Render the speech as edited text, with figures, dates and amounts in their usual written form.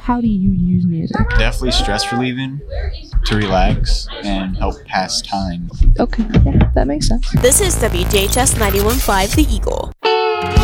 how do you use music? Definitely stress relieving, to relax and help pass time. Okay, yeah, that makes sense. This is WJHS 91.5 The Eagle.